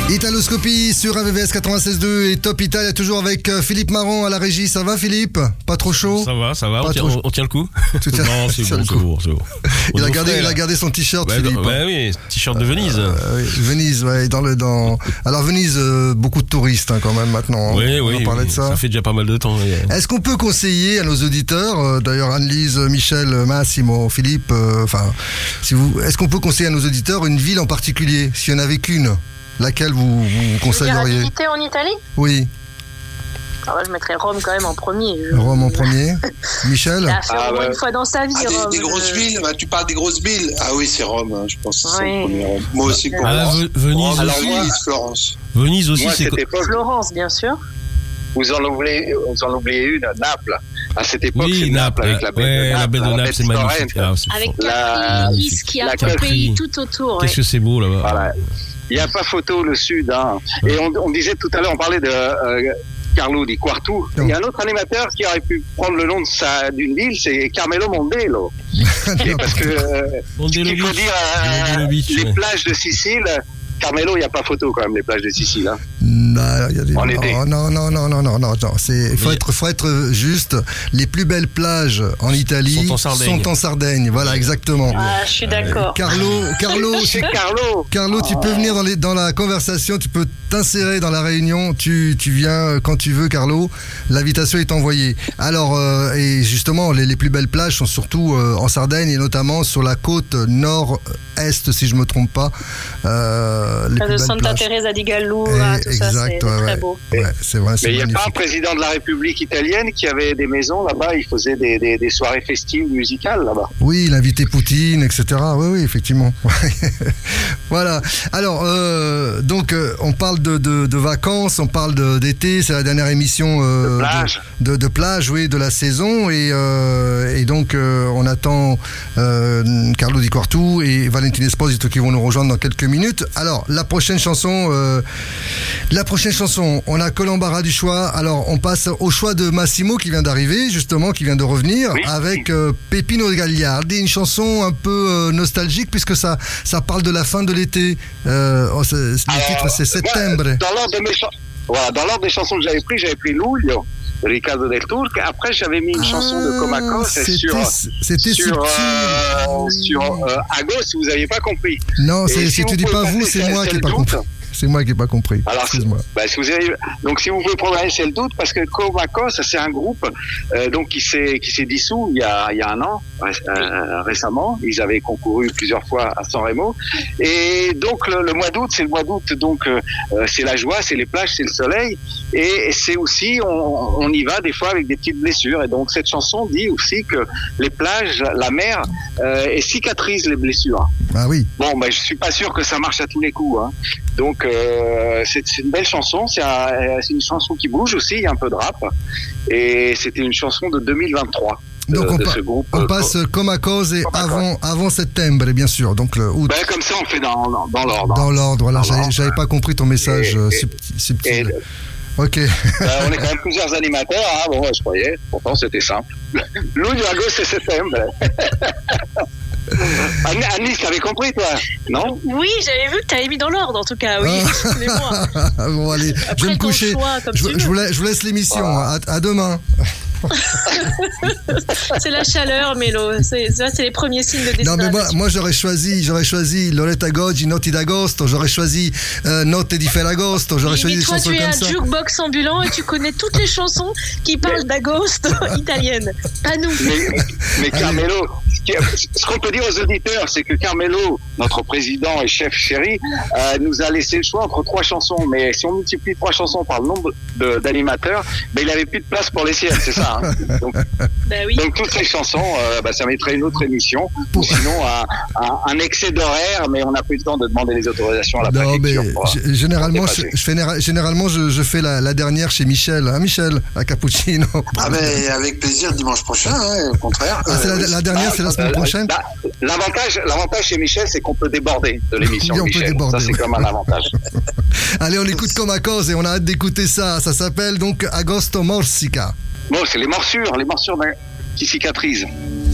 Italoscopie sur RVVS 96.2 et Top Italia, toujours avec Philippe Marron à la régie. Ça va, Philippe? Pas trop chaud? Ça va, on tient le coup. Non, c'est bon. Il a gardé son t-shirt, Philippe. Oui, t-shirt de Venise. Venise, ouais, Alors Venise, beaucoup de touristes quand même maintenant. Oui, on parlait de ça. Ça fait déjà pas mal de temps. Est-ce qu'on peut conseiller à nos auditeurs, d'ailleurs Anne-Lise, Michel, Massimo, Philippe, est-ce qu'on peut conseiller à nos auditeurs une ville en particulier, s'il n'y en avait qu'une? Laquelle vous conseilleriez? Visiter en Italie? Oui. Alors, je mettrais Rome quand même en premier. Rome en premier. Michel? Il a fait au moins une fois dans sa vie, Rome. Des grosses villes, tu parles des grosses villes. Ah oui, c'est Rome, je pense que c'est le premier Rome. Moi aussi pour moi. Venise alors aussi. Moi, Florence. Venise aussi, moi, c'est quoi? Florence, bien sûr. Vous en oubliez une, Naples. À cette époque, oui, c'est Naples avec la baie de Naples, c'est magnifique. Avec Capri, Ischia, tout le pays tout autour. Qu'est-ce que c'est beau là-bas. Voilà. Il n'y a pas photo, le sud. Hein. Et on disait tout à l'heure, on parlait de Carlo Di Quartu. Il y a un autre animateur qui aurait pu prendre le nom d'une ville, c'est Carmelo Mondello. Parce que il faut dire les plages de Sicile. Carmelo, il n'y a pas photo quand même, les plages de Sicile. Hein. Non, faut être juste. Les plus belles plages en Italie sont en Sardaigne. Voilà, exactement. Ah, je suis d'accord. Carlo, tu peux venir dans la conversation, tu peux t'insérer dans la réunion. Tu viens quand tu veux, Carlo. L'invitation est envoyée. Alors, et justement, les plus belles plages sont surtout en Sardaigne et notamment sur la côte nord-est, si je me trompe pas. De Santa Teresa di Gallura, tout ça, c'est très beau. Ouais, c'est vrai, mais il n'y a pas un président de la République italienne qui avait des maisons là-bas, il faisait des soirées festives musicales là-bas. Oui, il invitait Poutine, etc. Oui, effectivement. Voilà. Alors, donc, on parle de vacances, on parle d'été, c'est la dernière émission de plage, oui, de la saison. Et donc, on attend Carlo Di Quartu et Valentin Esposito qui vont nous rejoindre dans quelques minutes. Alors, la prochaine chanson, on a que l'embarras du choix. Alors, on passe au choix de Massimo qui vient d'arriver, justement, qui vient de revenir, avec Peppino Gagliardi, une chanson un peu nostalgique puisque ça parle de la fin de l'été. Le titre, c'est Settembre. Dans l'ordre des chansons que j'avais pris Luglio, Riccardo del Turco. Après, j'avais mis une chanson de Comacos sur Agos, vous n'aviez pas compris. Non, si tu dis pas vous, c'est moi qui n'ai pas compris. C'est moi qui n'ai pas compris. Alors, excuse-moi. Donc, si vous pouvez programmer, c'est le doute, parce que Comacos, c'est un groupe qui s'est dissous il y a un an, récemment. Ils avaient concouru plusieurs fois à Sanremo. Et donc, le mois d'août, c'est le mois d'août. Donc, c'est la joie, c'est les plages, c'est le soleil. Et c'est aussi, on y va des fois avec des petites blessures. Et donc, cette chanson dit aussi que les plages, la mer, cicatrise les blessures. Ah oui. Bon, je suis pas sûr que ça marche à tous les coups. Hein. Donc, c'est une belle chanson. C'est une chanson qui bouge aussi. Il y a un peu de rap. Et c'était une chanson de 2023. Donc ce groupe, on passe Comacos et avant Settembre, bien sûr. Donc le août. Comme ça, on fait dans l'ordre. Dans l'ordre, voilà. J'avais pas compris ton message subtil. Ok. On est quand même plusieurs animateurs. Hein. Bon, je croyais. Pourtant, c'était simple. Luglio, Agosto et Settembre. Annie, t'avais compris, toi? Non? Oui, j'avais vu que t'avais mis dans l'ordre, en tout cas. Oui, excusez-moi. Bon, allez, je vais me coucher. Je vous laisse l'émission. À demain. C'est la chaleur, Mélo. C'est les premiers signes de déshydratation. Non, mais moi j'aurais choisi Loretta Goggi, Notti d'Agosto, j'aurais choisi Notte di Ferragosto, j'aurais choisi des chansons comme ça. Mais toi, tu es un jukebox ambulant et tu connais toutes les chansons qui parlent d'Agosto italiennes. Pas nous. Mais Carmelo, ce qu'on peut dire aux auditeurs, c'est que Carmelo, notre président et chef chéri, nous a laissé le choix entre 3 chansons. Mais si on multiplie 3 chansons par le nombre d'animateurs, il n'avait plus de place pour les siennes, c'est ça. Hein. Donc toutes ces chansons, ça mettrait une autre émission. Ou sinon, un excès d'horaire, mais on n'a plus le temps de demander les autorisations à la préfecture. Généralement, je fais la dernière chez Michel. Hein, Michel, à Cappuccino. Avec plaisir, dimanche prochain, au contraire. C'est la dernière, c'est la semaine prochaine. L'avantage chez Michel, c'est qu'on peut déborder de l'émission de Michel. Ça, c'est comme un avantage. Allez, on écoute Comacos et on a hâte d'écouter ça. Ça s'appelle donc Agosto Morsica. Bon, c'est les morsures qui cicatrisent.